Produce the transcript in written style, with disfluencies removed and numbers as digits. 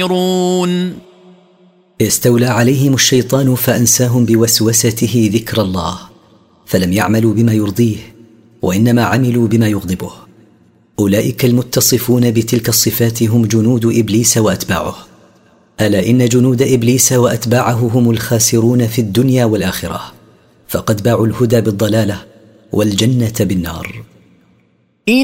استولى عليهم الشيطان فأنساهم بوسوسته ذكر الله، فلم يعملوا بما يرضيه وإنما عملوا بما يغضبه. أولئك المتصفون بتلك الصفات هم جنود إبليس وأتباعه. ألا إن جنود إبليس وأتباعه هم الخاسرون في الدنيا والآخرة، فقد باعوا الهدى بالضلالة والجنة بالنار.